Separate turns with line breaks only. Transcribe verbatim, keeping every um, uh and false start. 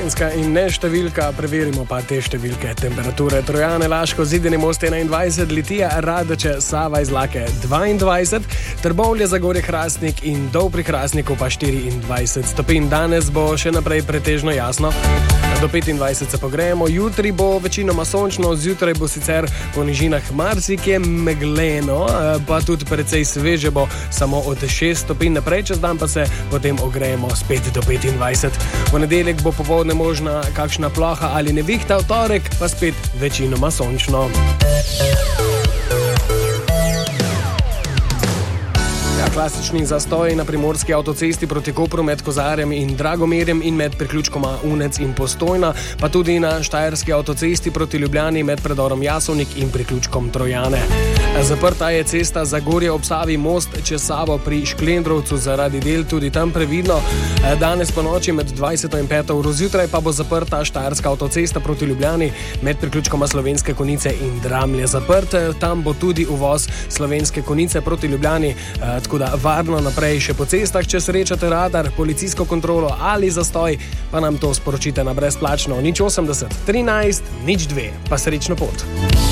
slovenska in ne številka, preverimo pa te številke. Temperature Trojane, Laško, Zidani Most enaindvajset, Litija, Radeče, Sava, Izlake dvaindvajset, Trbovlje, Zagorje, Hrastnik in Dol pri Hrastniku pa štiriindvajset stopinj. Danes bo še naprej pretežno jasno. Do petindvajset se pogrejemo, jutri bo večinoma sončno, zjutraj bo sicer po nižinah marsikje megleno, pa tudi precej sveže bo, samo od šest stopinj naprej, čez dan pa se potem ogrejemo spet do petindvajset. V nedeljek bo popoldne možna kakšna ploha ali nevihta, v torek pa spet večinoma sončno. Klasični zastoj na primorski avtocesti proti Kopru med Kozarjem in Dragomerjem in med priključkoma Unec in Postojna, pa tudi na štajerski avtocesti proti Ljubljani med predorom Jasovnik in priključkom Trojane. Zaprta je cesta Zagorje ob Savi, most čez Savo pri Šklendrovcu zaradi del, tudi tam previdno. Danes po noči med dvajseto in peto uro zjutraj pa bo zaprta štajerska avtocesta proti Ljubljani med priključkoma Slovenske Konjice in Dramlje zaprt. Tam bo tudi uvoz Slovenske Konjice proti Ljubljani, tako da varno naprej še po cestah. Če srečate radar, policijsko kontrolo ali zastoj, pa nam to sporočite na brezplačno nič osemdeset trinajst nič dve. Pa srečno pot.